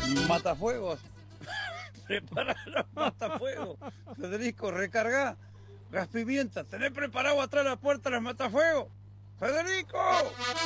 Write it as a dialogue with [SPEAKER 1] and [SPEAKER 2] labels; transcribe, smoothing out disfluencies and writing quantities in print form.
[SPEAKER 1] Matafuegos. Prepara los matafuegos. Federico, recarga. Gas pimienta. Tenés preparado atrás de la puerta los matafuegos. Federico.